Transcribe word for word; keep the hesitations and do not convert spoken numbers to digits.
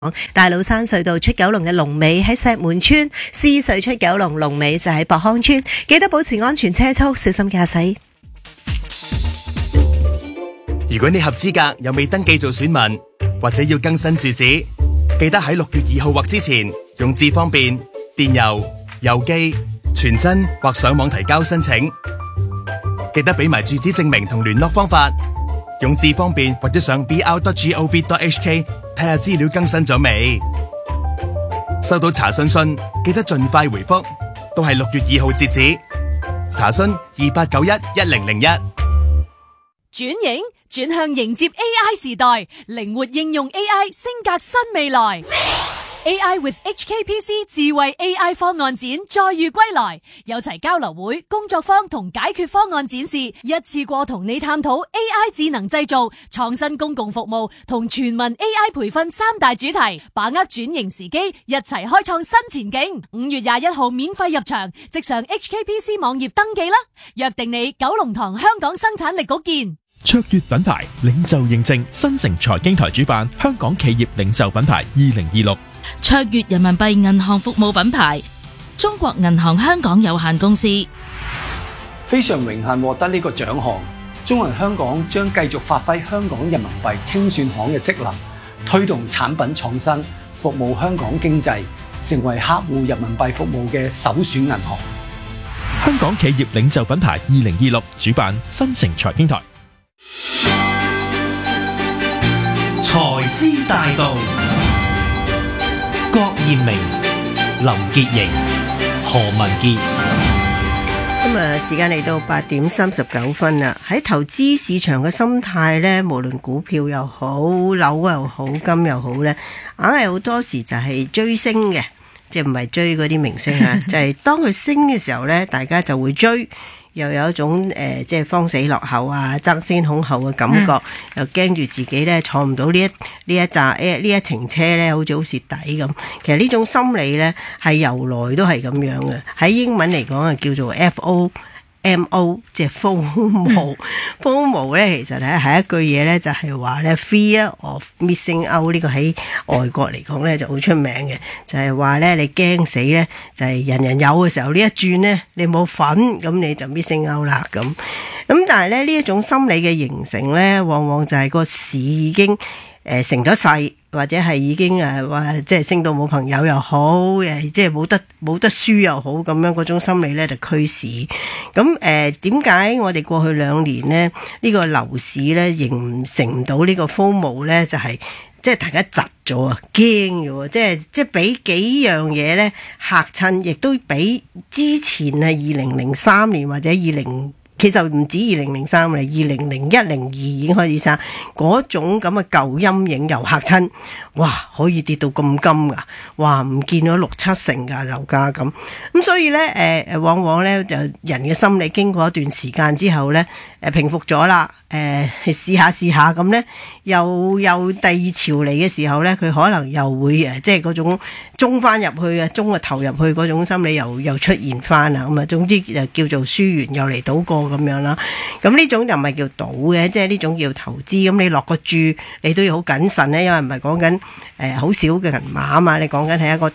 大老山隧道出九龍嘅龍尾喺石門村，獅隧出九龍龍尾就喺博康村，記得保持安全車速，小心駕駛。 如果你合資格又未登記做選民，或者要更新住址，記得喺六月二號或之前用智方便、電郵、郵寄、傳真或上網提交申請。記得俾埋住址證明同聯絡方法，用智方便或者上 b r dot gov dot h k 睇下資料更新咗未。收到查詢信記得盡快回覆，都係六月二號截止。查詢二八九一一零零一。 轉型轉向迎接 A I 時代，靈活應用 A I 升格新未來。A I with H K P C 智慧 A I 方案展再遇歸來，有齊交流會、工作坊同解決方案展示，一次過同你探討 A I 智能製造、創新公共服務同全民 A I 培訓三大主題，把握轉型時機，一齊開創新前景。五月廿一號免費入場，即上 H K P C 網頁登記啦！約定你九龍塘香港生產力局見。 卓越品牌領袖認證，新城財經台主辦香港企業領袖品牌二零二六。 卓越人民幣銀行服務品牌中國銀行香港有限公司。 非常榮幸獲得呢個獎項，中銀香港將繼續發揮香港人民幣清算行嘅職能，推動產品創新，服務香港經濟，成為客戶人民幣服務嘅首選銀行。 香港企業領袖品牌二零二六主辦新城財經台。 財資大道，郭艷明、林潔瑩、何文傑。 咁啊，時間嚟到八點三十九分啦。喺投資市場嘅心態呢，無論股票又好、樓又好、金又好呢，硬係好多時就係追升嘅，即係唔係追嗰啲明星啊，就係當佢升嘅時候呢，大家就會追。又有一種誒、呃，即係慌死落後啊，爭先恐後嘅感覺，嗯、又驚住自己咧坐唔到呢一呢一紮誒呢一程車咧，好似好蝕底咁。其實呢種心理咧係由來都係咁樣嘅，喺英文嚟講啊叫做 F O M O， 即係 FOMO。FOMO 咧其實係係一句嘢咧，就係話咧 Fear of Missing Out， 呢個喺外國嚟講咧就好出名嘅，就係話咧你驚死咧，就係人人有嘅時候呢一轉咧你冇份，咁你就 missing out 啦咁。咁但係咧呢一種心理嘅形成咧，往往就係個市已經誒成咗勢，或者係已經誒話即係升到冇朋友又好，誒即係冇得冇得輸又好，咁樣嗰種心理咧就驅使。咁誒點解我哋過去兩年呢，呢、呢個樓市咧形成唔到呢個 FOMO 咧，就係即係大家窒咗啊，驚咗，即係即係俾幾樣嘢咧嚇親，亦都比之前係二零零三年或者二零。其實唔止二零零三嚟，二零零一零二已經開始生嗰種咁嘅舊陰影又嚇親，哇！可以跌到咁金噶，哇！唔見咗六七成噶樓價咁，咁所以咧誒誒，往往咧就人嘅心理經過一段時間之後咧，誒平復咗啦，誒試下試下咁咧，又又第二潮嚟嘅時候咧，佢可能又會誒即係嗰種中翻入去啊，中啊投入去嗰種心理又又出現翻啦，咁啊總之就叫做輸完又嚟賭過。咁樣啦，咁呢種就唔係叫賭嘅，即係呢種叫投資。咁你落個注，你都要好謹慎咧，因為唔係講緊誒好少嘅銀碼啊嘛，你講緊係一個